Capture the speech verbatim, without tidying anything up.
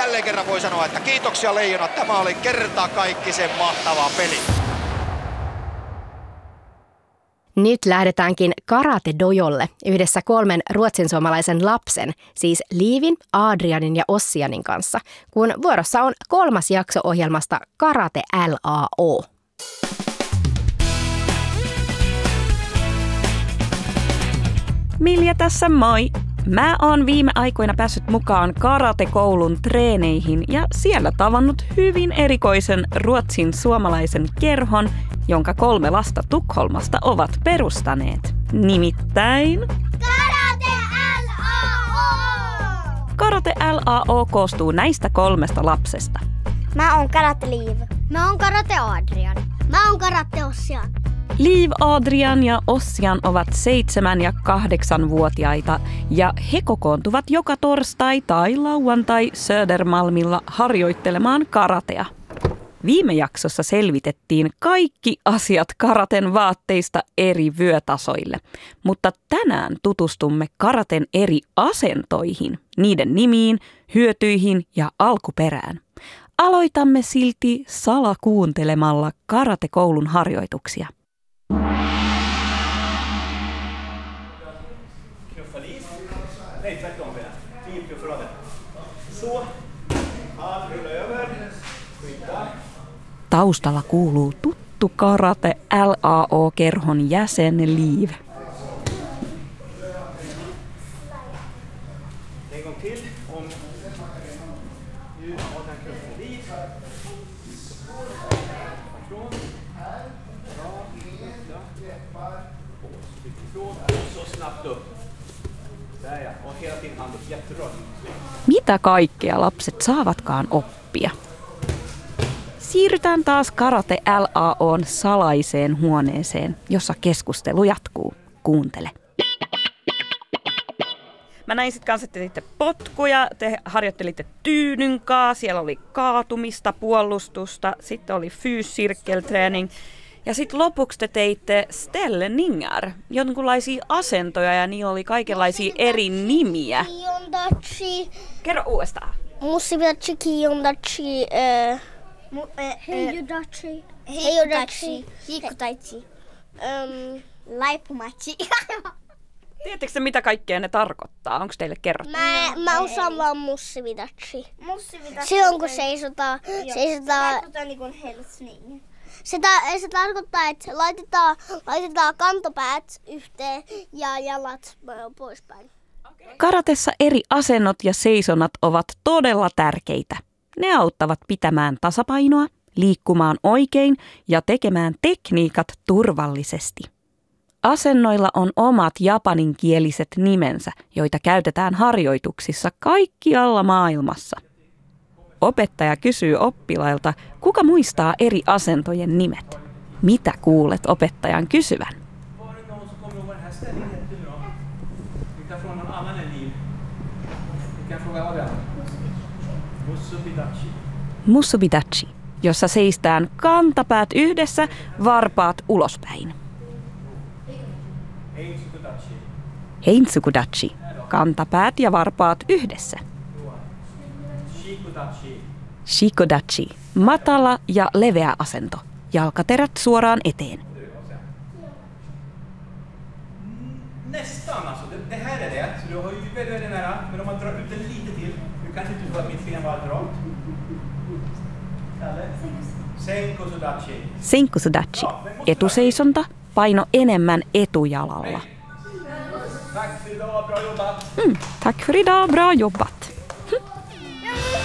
jälleen kerran voi sanoa, että kiitoksia Leijonat. Tämä oli kertakaikkisen mahtava peli. Nyt lähdetäänkin karate-dojolle yhdessä kolmen ruotsinsuomalaisen lapsen, siis Liivin, Adrianin ja Ossianin kanssa, kun vuorossa on kolmas jakso ohjelmasta Karate L A O. Milja tässä moi! Mä oon viime aikoina päässyt mukaan karatekoulun treeneihin ja siellä tavannut hyvin erikoisen ruotsin suomalaisen kerhon, jonka kolme lasta Tukholmasta ovat perustaneet. Nimittäin Karate L A O! Karate L A O koostuu näistä kolmesta lapsesta. Mä oon Karate Liiv. Mä oon Karate Adrian. Mä oon Karate Ossian. Liiv, Adrian ja Ossian ovat seitsemän- ja kahdeksanvuotiaita ja he kokoontuvat joka torstai tai lauantai Södermalmilla harjoittelemaan karatea. Viime jaksossa selvitettiin kaikki asiat karaten vaatteista eri vyötasoille, mutta tänään tutustumme karaten eri asentoihin, niiden nimiin, hyötyihin ja alkuperään. Aloitamme silti salakuuntelemalla karatekoulun harjoituksia. Knuffa Liv. Nej, tvärtom. Liv knuffar av den. Så. Hand rulla över. Skydda. Taustalla kuuluu tuttu Karate L A O-kerhon jäsen Liv. En gång till. Om nu har den knuffar Liv. Från. Bra. Skydda. Så snabbt upp. Där ja. Och hela tiden hand upp. Jättebra. Mitä kaikkea lapset saavatkaan oppia? Siirrytään taas Karate L A O:n salaiseen huoneeseen, jossa keskustelu jatkuu. Kuuntele. Mä näin sit kanssa, että te teitte potkuja, te harjoittelitte tyynyn kanssa, siellä oli kaatumista, puolustusta, sitten oli fyyscirkelträning ja sitten lopuksi te teitte ställningar, jonkunlaisia asentoja ja niillä oli kaikenlaisia eri nimiä. Kiondachi. Kerro uudestaan. Mussividachi, Kiondachi, äh, Heijudachi. Heijudachi. Hikutaichi. Um, Laipumachi. Tiedättekö te, mitä kaikkea ne tarkoittaa? Onko teille kerrottu? Mä, mä osaan vaan mussividachi. Se on kun seisotaan. Seisotaan. Se tarkoittaa niin kuin helsning. Se, ta- se tarkoittaa, että laitetaan, laitetaan kantopäät yhteen ja jalat poispäin. Karatessa eri asennot ja seisonnat ovat todella tärkeitä. Ne auttavat pitämään tasapainoa, liikkumaan oikein ja tekemään tekniikat turvallisesti. Asennoilla on omat japaninkieliset nimensä, joita käytetään harjoituksissa kaikkialla maailmassa. Opettaja kysyy oppilailta, kuka muistaa eri asentojen nimet. Mitä kuulet opettajan kysyvän? Musubidachi, jossa seistään kantapäät yhdessä, varpaat ulospäin. Heinsukudachi, kantapäät ja varpaat yhdessä. Shikodachi, matala ja leveä asento, jalkaterät suoraan eteen. Nästan alltså. Det, det här är det. Så du har ju väldigt, väldigt nära. Men om man drar ut den lite till. Du kanske inte får mitt ben varmt rakt. Kalle. Senkusudachi. Senkusudachi, etuseisonta, paino enemmän etujalalla. Tack för idag, bra jobbat. Mm, tack för idag, bra jobbat.